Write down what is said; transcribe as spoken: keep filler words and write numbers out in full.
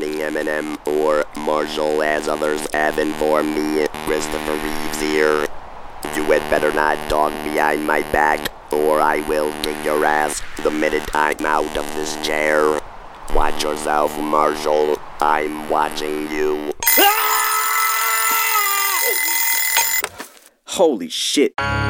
representing Eminem or Marshall as others have informed me, Christopher Reeves here. You had better not talk behind my back, or I will kick your ass the minute I'm out of this chair. Watch yourself, Marshall. I'm watching you. Holy shit.